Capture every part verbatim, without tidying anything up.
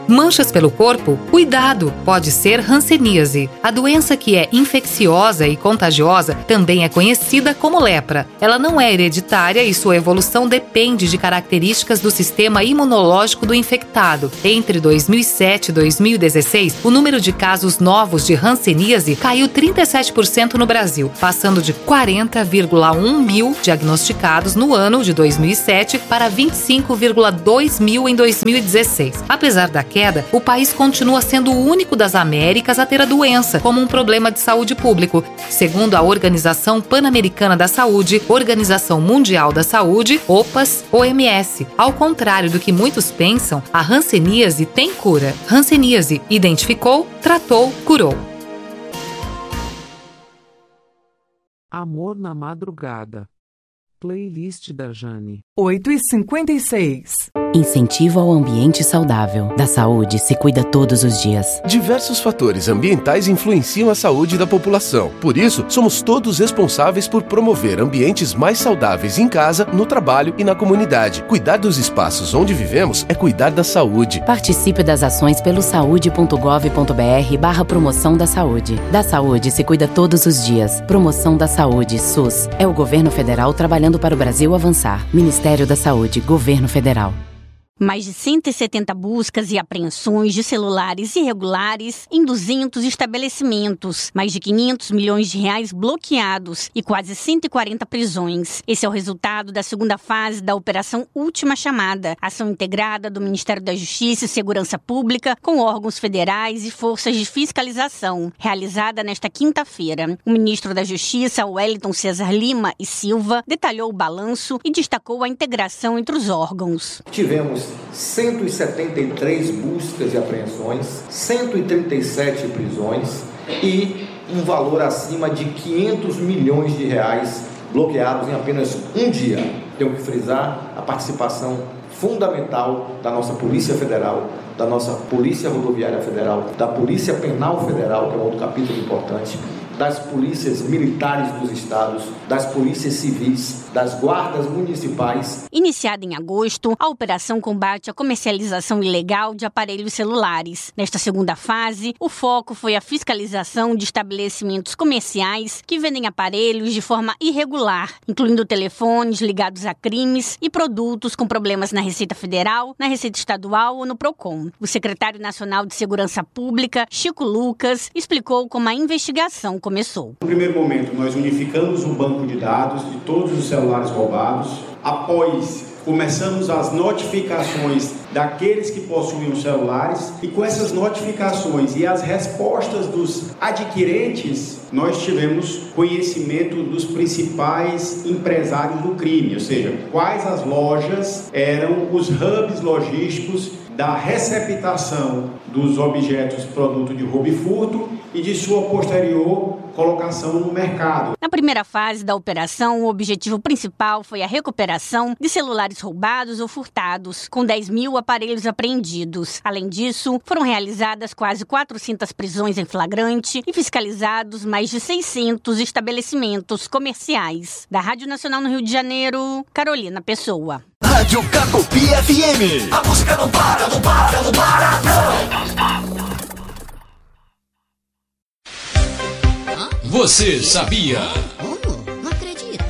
Manchas pelo corpo? Cuidado! Pode ser hanseníase. A doença que é infecciosa e contagiosa também é conhecida como lepra. Ela não é hereditária e sua evolução depende de características do sistema imunológico do infectado. Entre dois mil e sete e dois mil e dezesseis, o número de casos novos de hanseníase caiu trinta e sete por cento no Brasil, passando de quarenta vírgula um mil diagnosticados no ano de dois mil e sete para vinte e cinco vírgula dois mil em dois mil e dezesseis. Apesar da queda, o país continua sendo o único das Américas a ter a doença como um problema de saúde público, segundo a Organização Pan-Americana da Saúde, Organização Mundial da Saúde, OPAS, O M S. Ao contrário do que muitos pensam, a hanseníase tem cura. Hanseníase: identificou, tratou, curou. Amor na madrugada. Playlist da Jane. oito e cinquenta e seis. Incentivo ao ambiente saudável. Da saúde se cuida todos os dias. Diversos fatores ambientais influenciam a saúde da população. Por isso, somos todos responsáveis por promover ambientes mais saudáveis em casa, no trabalho e na comunidade. Cuidar dos espaços onde vivemos é cuidar da saúde. Participe das ações pelo saúde ponto gov ponto br barra promoção da saúde. Da saúde se cuida todos os dias. Promoção da Saúde, SUS. É o governo federal trabalhando para o Brasil avançar. Ministério da Saúde, Governo Federal. Mais de cento e setenta buscas e apreensões de celulares irregulares em duzentos estabelecimentos, mais de quinhentos milhões de reais bloqueados e quase cento e quarenta prisões. Esse é o resultado da segunda fase da Operação Última Chamada, ação integrada do Ministério da Justiça e Segurança Pública com órgãos federais e forças de fiscalização, realizada nesta quinta-feira. O ministro da Justiça, Wellington Cesar Lima e Silva, detalhou o balanço e destacou a integração entre os órgãos. Tivemos cento e setenta e três buscas e apreensões, cento e trinta e sete prisões e um valor acima de quinhentos milhões de reais bloqueados em apenas um dia. Tenho que frisar a participação fundamental da nossa Polícia Federal, da nossa Polícia Rodoviária Federal, da Polícia Penal Federal, que é um outro capítulo importante, das polícias militares dos estados, das polícias civis, das guardas municipais. Iniciada em agosto, a operação combate a comercialização ilegal de aparelhos celulares. Nesta segunda fase, o foco foi a fiscalização de estabelecimentos comerciais que vendem aparelhos de forma irregular, incluindo telefones ligados a crimes e produtos com problemas na Receita Federal, na Receita Estadual ou no PROCON. O secretário nacional de Segurança Pública, Chico Lucas, explicou como a investigação começou. No primeiro momento, nós unificamos o banco de dados de todos os celulares roubados. Após, começamos as notificações daqueles que possuíam celulares e com essas notificações e as respostas dos adquirentes, nós tivemos conhecimento dos principais empresários do crime, ou seja, quais as lojas eram os hubs logísticos da receptação dos objetos produto de roubo e furto e de sua posterior colocação no mercado. Na primeira fase da operação, o objetivo principal foi a recuperação de celulares roubados ou furtados, com dez mil aparelhos apreendidos. Além disso, foram realizadas quase quatrocentas prisões em flagrante e fiscalizados mais de seiscentos estabelecimentos comerciais. Da Rádio Nacional no Rio de Janeiro, Carolina Pessoa. Rádio Cacopi F M. A música não para, não para, não para, não. Você sabia? Como? Não acredito.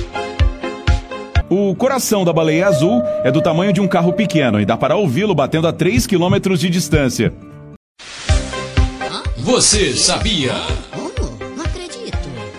O coração da baleia azul é do tamanho de um carro pequeno e dá para ouvi-lo batendo a três quilômetros de distância. Você sabia?